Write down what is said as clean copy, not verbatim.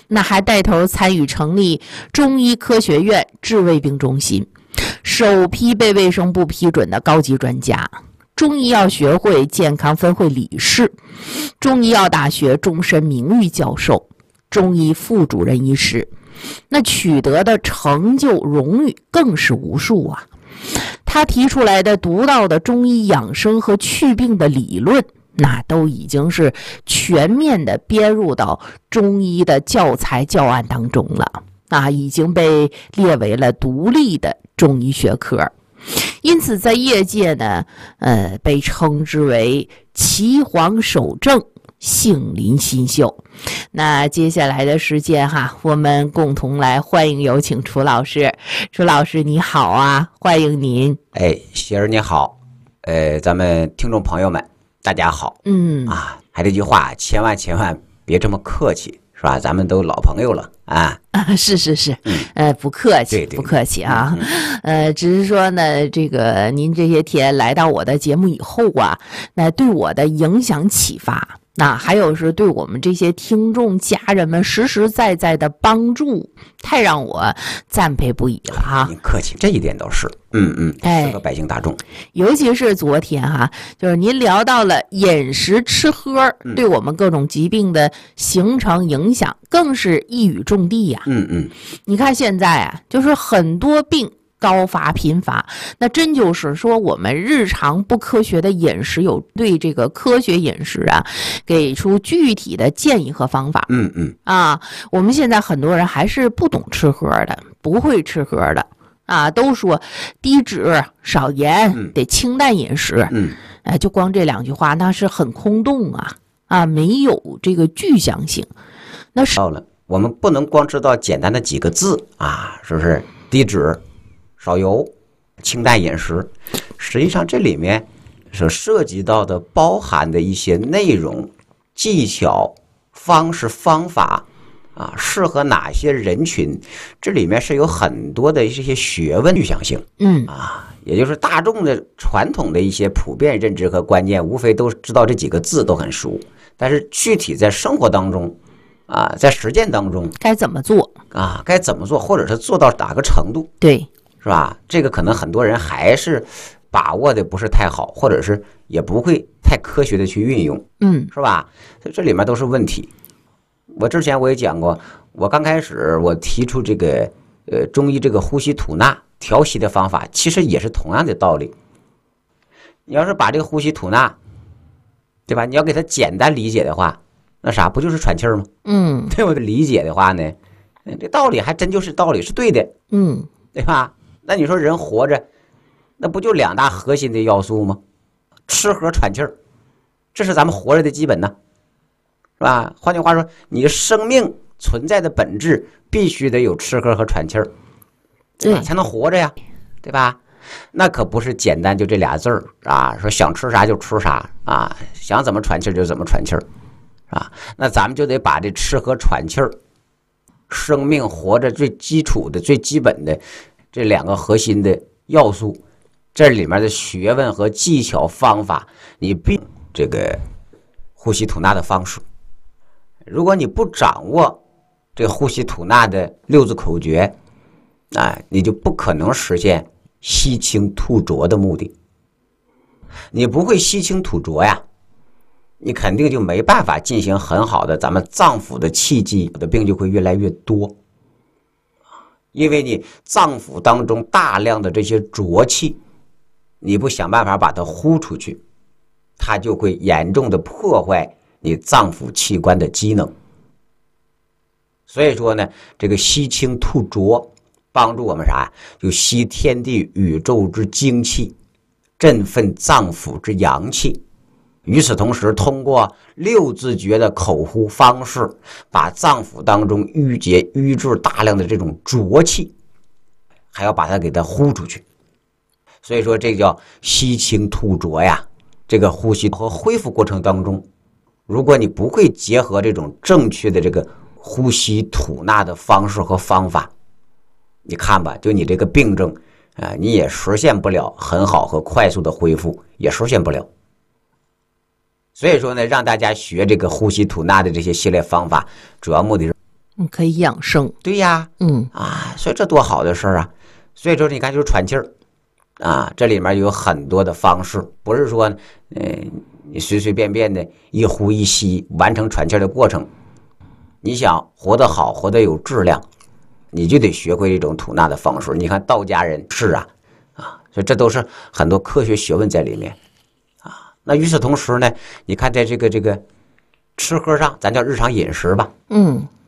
那还带头参与成立中医科学院治胃病中心，首批被卫生部批准的高级专家，中医药学会健康分会理事，中医药大学终身名誉教授，中医副主任医师，那取得的成就荣誉更是无数啊。他提出来的独到的中医养生和祛病的理论，那都已经是全面的编入到中医的教材教案当中了啊，已经被列为了独立的中医学科。因此在业界呢被称之为岐黄守正，杏林新秀。那接下来的时间我们共同来欢迎有请楚老师。楚老师你好啊，欢迎您。 喜儿你好，咱们听众朋友们大家好。还这句话，千万别这么客气，是吧？咱们都老朋友了啊。 是，不客气， 对不客气啊。只是说呢，这个您这些天来到我的节目以后啊，那对我的影响启发，那还有是对我们这些听众家人们实实在在的帮助，太让我赞佩不已了哈。 您客气，这一点倒是。适合百姓大众。 尤其是昨天就是您聊到了饮食吃喝对我们各种疾病的形成影响，更是一语中的呀。你看现在就是很多病高发频发，那真就是说我们日常不科学的饮食有对这个科学饮食给出具体的建议和方法。我们现在很多人还是不懂吃喝的，不会吃喝的都说低脂少盐，得清淡饮食。就光这两句话那是很空洞没有这个具象性。那是到了我们不能光知道简单的几个字是不是？低脂少油清淡饮食，实际上这里面所涉及到的包含的一些内容技巧方式方法适合哪些人群，这里面是有很多的这些学问具象性。也就是大众的传统的一些普遍认知和观念，无非都知道这几个字都很熟，但是具体在生活当中在实践当中该怎么做该怎么做，或者是做到哪个程度， 对， 是吧？这个可能很多人还是把握的不是太好，或者是也不会太科学的去运用，是吧？所以这里面都是问题。我之前我也讲过，我刚开始我提出这个中医这个呼吸吐纳调息的方法，其实也是同样的道理。你要是把这个呼吸吐纳，对吧？你要给它简单理解的话，那啥不就是喘气儿吗？对我的理解的话呢，这道理还真就是道理，是对的。对吧？那你说人活着，那不就两大核心的要素吗？吃喝喘气儿，这是咱们活着的基本呢，是吧？换句话说，你生命存在的本质必须得有吃喝和喘气儿，对吧？才能活着呀，对吧？那可不是简单就这俩字儿说想吃啥就吃啥想怎么喘气儿就怎么喘气儿那咱们就得把这吃喝喘气儿，生命活着最基础的最基本的这两个核心的要素，这里面的学问和技巧方法，你必这个呼吸吐纳的方式。如果你不掌握这个呼吸吐纳的六字口诀你就不可能实现吸清吐浊的目的。你不会吸清吐浊呀，你肯定就没办法进行很好的咱们脏腑的气机，的病就会越来越多。因为你脏腑当中大量的这些浊气，你不想办法把它呼出去，它就会严重的破坏你脏腑器官的机能。所以说呢，这个吸清吐浊帮助我们啥？就吸天地宇宙之精气，振奋脏腑之阳气。与此同时，通过六字诀的口呼方式，把脏腑当中淤结淤滞大量的这种浊气，还要把它给它呼出去。所以说这叫吸清吐浊呀。这个呼吸和恢复过程当中，如果你不会结合这种正确的这个呼吸吐纳的方式和方法，你看吧，就你这个病症你也实现不了很好和快速的恢复，也实现不了。所以说呢，让大家学这个呼吸吐纳的这些系列方法，主要目的是可以养生。 对呀，所以这多好的事儿啊！所以说你看，就是喘气儿啊，这里面有很多的方式，不是说你随随便便的一呼一吸完成喘气儿的过程。你想活得好，活得有质量，你就得学会一种吐纳的方式。你看道家人是啊，所以这都是很多科学学问在里面啊。那与此同时呢，你看在这个吃喝上，咱叫日常饮食吧，